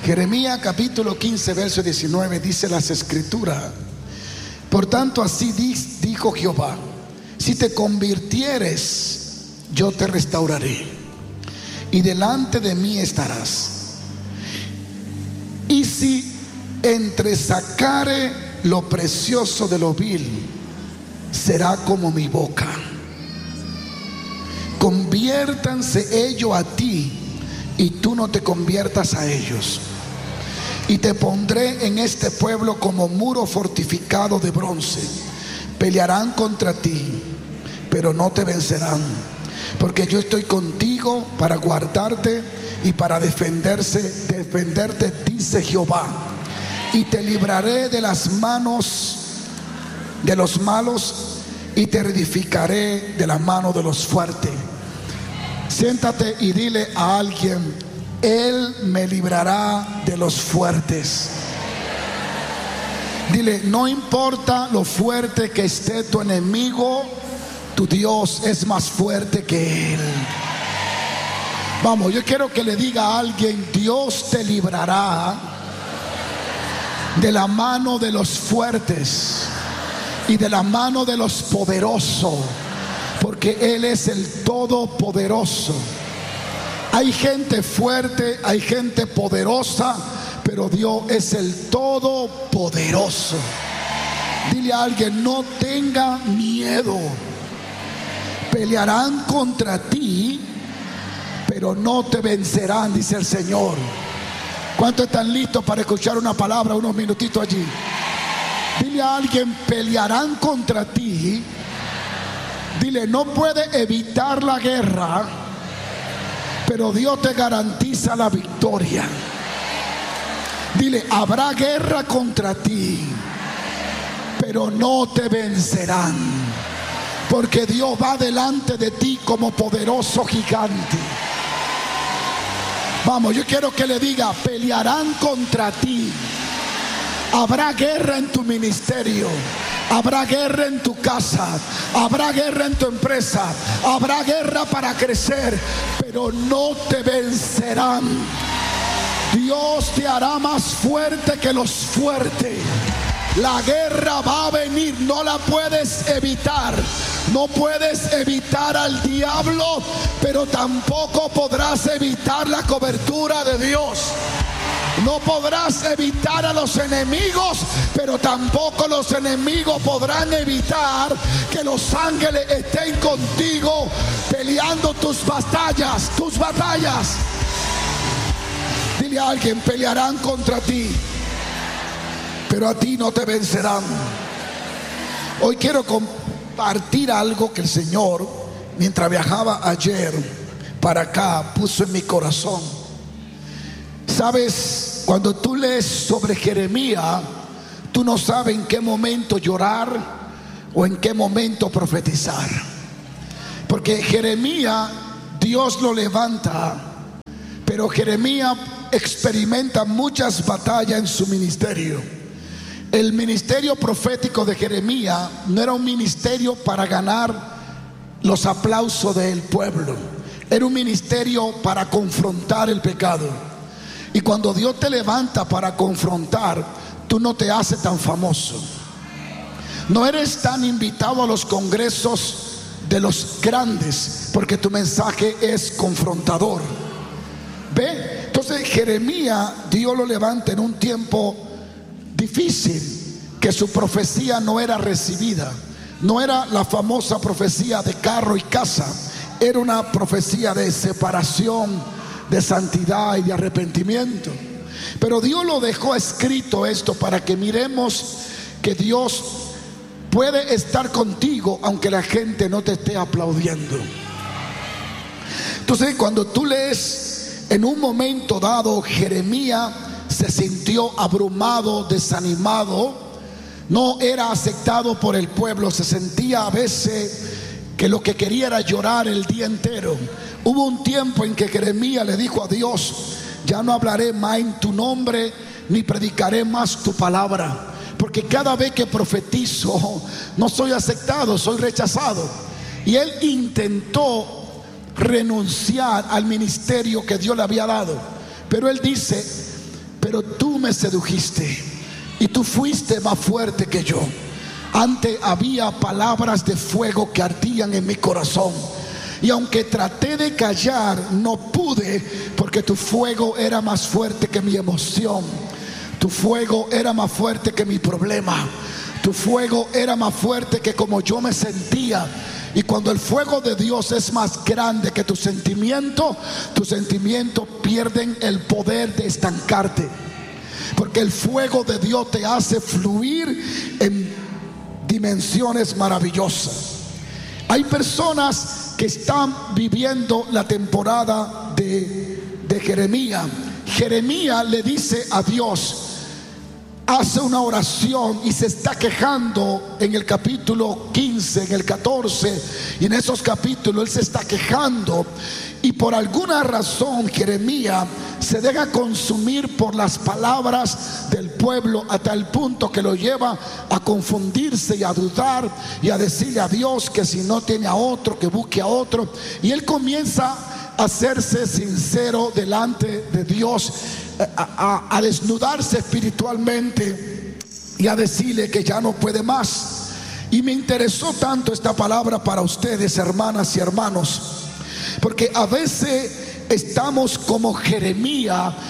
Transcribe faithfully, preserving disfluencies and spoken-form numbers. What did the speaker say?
Jeremías capítulo quince, verso diecinueve, dice las escrituras: por tanto así dijo Jehová, si te convirtieres, yo te restauraré, y delante de mí estarás. Y si entresacare lo precioso de lo vil, será como mi boca. Conviértanse ellos a ti, y tú no te conviertas a ellos. Y te pondré en este pueblo como muro fortificado de bronce. Pelearán contra ti, pero no te vencerán, porque yo estoy contigo para guardarte y para defenderse, defenderte, dice Jehová. Y te libraré de las manos de los malos, y te reedificaré de la mano de los fuertes. Siéntate y dile a alguien: Él me librará de los fuertes. Dile: no importa lo fuerte que esté tu enemigo, tu Dios es más fuerte que él. Vamos, yo quiero que le diga a alguien: Dios te librará de la mano de los fuertes y de la mano de los poderosos, porque Él es el todopoderoso. Hay gente fuerte, hay gente poderosa, pero Dios es el todopoderoso. Dile a alguien: no tenga miedo. Pelearán contra ti, pero no te vencerán, dice el Señor. ¿Cuántos están listos para escuchar una palabra unos minutitos allí? Dile a alguien: pelearán contra ti. Dile: no puede evitar la guerra, pero Dios te garantiza la victoria. Dile: habrá guerra contra ti, pero no te vencerán, porque Dios va delante de ti como poderoso gigante. Vamos, yo quiero que le diga: pelearán contra ti. Habrá guerra en tu ministerio, habrá guerra en tu casa, habrá guerra en tu empresa, habrá guerra para crecer, pero no te vencerán. Dios te hará más fuerte que los fuertes. La guerra va a venir, no la puedes evitar. No puedes evitar al diablo, pero tampoco podrás evitar la cobertura de Dios. No podrás evitar a los enemigos, pero tampoco los enemigos podrán evitar que los ángeles estén contigo peleando tus batallas, tus batallas. Dile a alguien: pelearán contra ti, pero a ti no te vencerán. Hoy quiero compartir algo que el Señor, mientras viajaba ayer para acá, puso en mi corazón. Sabes, cuando tú lees sobre Jeremías, tú no sabes en qué momento llorar o en qué momento profetizar. Porque Jeremías, Dios lo levanta, pero Jeremías experimenta muchas batallas en su ministerio. El ministerio profético de Jeremías no era un ministerio para ganar los aplausos del pueblo. Era un ministerio para confrontar el pecado. Y cuando Dios te levanta para confrontar, tú no te haces tan famoso. No eres tan invitado a los congresos de los grandes, porque tu mensaje es confrontador. ¿Ve? Entonces Jeremías, Dios lo levanta en un tiempo difícil, que su profecía no era recibida. No era la famosa profecía de carro y casa. Era una profecía de separación, de santidad y de arrepentimiento. Pero Dios lo dejó escrito esto para que miremos que Dios puede estar contigo aunque la gente no te esté aplaudiendo. Entonces, cuando tú lees, en un momento dado Jeremías se sintió abrumado, desanimado, no era aceptado por el pueblo, se sentía a veces que lo que quería era llorar el día entero. Hubo un tiempo en que Jeremías le dijo a Dios: ya no hablaré más en tu nombre, ni predicaré más tu palabra, porque cada vez que profetizo no soy aceptado, soy rechazado. Y él intentó renunciar al ministerio que Dios le había dado, pero él dice: pero tú me sedujiste y tú fuiste más fuerte que yo. Antes había palabras de fuego que ardían en mi corazón, y aunque traté de callar, no pude, porque tu fuego era más fuerte que mi emoción. Tu fuego era más fuerte que mi problema. Tu fuego era más fuerte que como yo me sentía. Y cuando el fuego de Dios es más grande que tu sentimiento, tus sentimientos pierden el poder de estancarte, porque el fuego de Dios te hace fluir en dimensiones maravillosas. Hay personas que están viviendo la temporada de, de Jeremías. Jeremías le dice a Dios, hace una oración y se está quejando en el capítulo quince, en el catorce, y en esos capítulos él se está quejando, y por alguna razón Jeremías se deja consumir por las palabras del pueblo a tal punto que lo lleva a confundirse y a dudar y a decirle a Dios que si no tiene a otro, que busque a otro, y él comienza a hacerse sincero delante de Dios, a, a, a desnudarse espiritualmente y a decirle que ya no puede más. Y me interesó tanto esta palabra para ustedes, hermanas y hermanos, porque a veces estamos como Jeremías